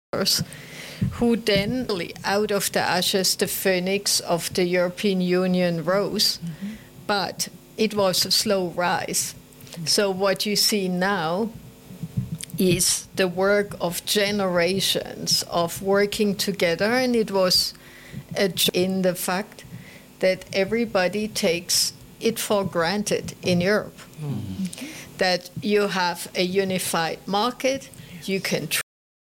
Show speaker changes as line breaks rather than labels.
who then, out of the ashes, the phoenix of the European Union rose, but it was a slow rise. So what you see now is the work of generations of working together, and it was in the fact that everybody takes it for granted in Europe, that you have a unified market, you can